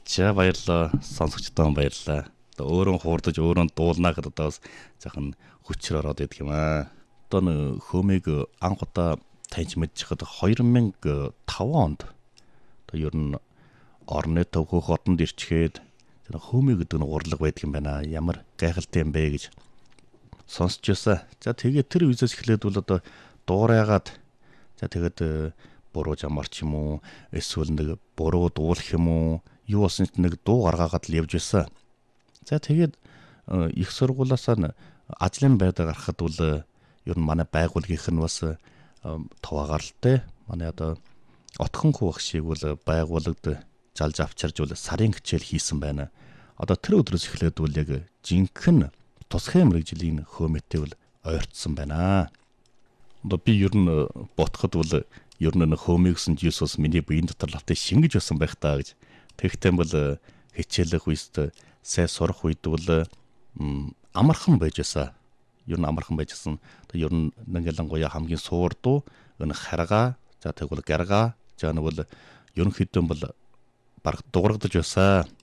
За баярлалаа. Сонсогчдоо баярлалаа. Одоо өөрөө хуурдаж өөрөө дуулнаа гэхэд одоо бас жоохон хүчээр ороод идэх юм аа. Одоо нэг хөөмийг анх удаа таньж мэдчихэхэд 2005 онд одоо ер нь орны төвхөх хотод ирчгээд тэр хөөмий гэдэг нэг урлаг байдаг юм байна. Ямар гайхалтай юм бэ гэж сонсч байсан. За тэгээд тэр үеэс эхлээд бол одоо дуурайгаад за тэгээд буруу жамарч юм уу эсвэл нэг буруу дуулах юм уу юу болсон ч нэг дуу гаргаагаад л явж байсан. За тэгээд их сургуулаасаа ажлын байдлаар гарахад бол ер нь манай байгууллагийнх нь бас товаагаар л те манай одоо отхонхуу багшийг бол байгууллагад жалж авчирж бол сарын хичээл хийсэн байна. Одоо тэр өдрөөс эхлээд бол яг жинхэнэ тусгай мэрэгжлийн хөөмөтэй бол ойртсон байна. Одоо би ер нь ботход бол ер нь хөөмэй гэсэн жийс бас миний биеийн дотор лавтай шингэж байсан байх таа гэж. Тэгэхдээ бол хичээлэх үед сайн сурах үед бол амархан байж байсан. Ер нь амархан байжсэн. Одоо ер нь ялангуяа хамгийн суурдуу энэ харгаа, за тэгвэл гаргаа, за нэг бол ерөнхийдөө бол бараг дуурагдаж байсан.